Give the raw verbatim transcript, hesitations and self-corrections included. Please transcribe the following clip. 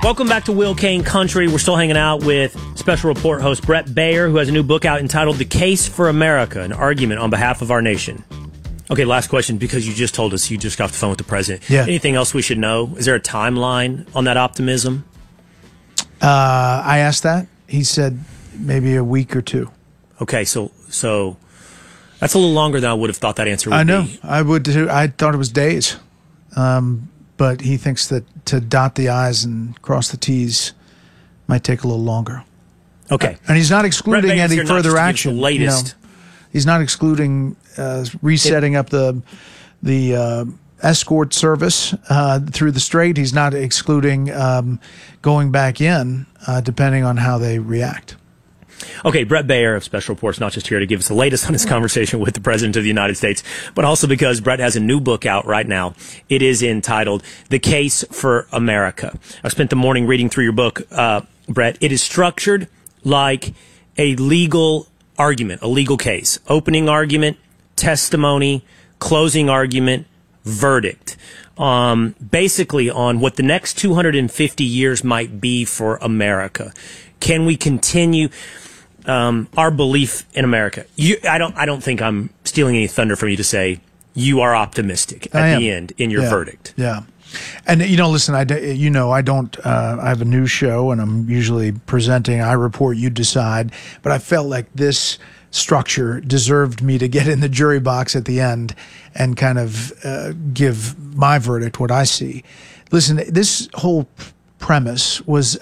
Welcome back to Will Cain Country. We're still hanging out with Special Report host Bret Baier, who has a new book out entitled The Case for America, an argument on behalf of our nation. Okay, last question, because you just told us you just got off the phone with the president. Yeah. Anything else we should know? Is there a timeline on that optimism? Uh, I asked that. He said maybe a week or two. Okay, so so that's a little longer than I would have thought that answer would be. I know. Be. I would. Too. I thought it was days. Um, but he thinks that to dot the I's and cross the T's might take a little longer. Okay. And he's not excluding any further action. The latest. You know, he's not excluding uh, resetting it, up the the uh, escort service uh, through the strait. He's not excluding um, going back in, uh, depending on how they react. Okay, Bret Baier of Special Report's not just here to give us the latest on his conversation with the President of the United States, but also because Bret has a new book out right now. It is entitled The Case for America. I spent the morning reading through your book, uh, Bret. It is structured like a legal argument, a legal case. Opening argument, testimony, closing argument, verdict. Um, basically on what the next two hundred fifty years might be for America. Can we continue um, our belief in America? You, I don't. I don't think I'm stealing any thunder from you to say you are optimistic at the end in your yeah. verdict. Yeah, and you know, listen. I you know I don't. Uh, I have a news show, and I'm usually presenting. I report, you decide. But I felt like this structure deserved me to get in the jury box at the end and kind of uh, give my verdict, what I see. Listen, this whole premise was